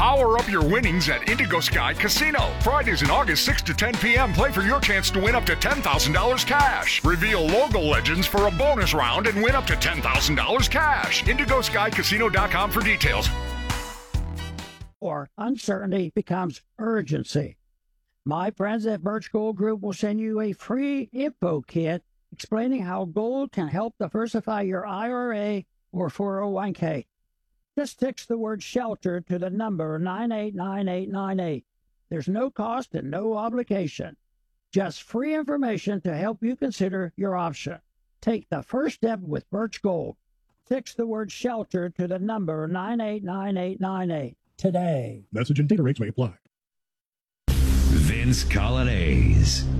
Power up your winnings at Indigo Sky Casino. Fridays in August 6 to 10 p.m. Play for your chance to win up to $10,000 cash. Reveal logo legends for a bonus round and win up to $10,000 cash. IndigoSkyCasino.com for details. Or uncertainty becomes urgency. My friends at Birch Gold Group will send you a free info kit explaining how gold can help diversify your IRA or 401k. Just text the word SHELTER to the number 989898. There's no cost and no obligation. Just free information to help you consider your option. Take the first step with Birch Gold. Text the word SHELTER to the number 989898 today. Message and data rates may apply. Vince Coglianese.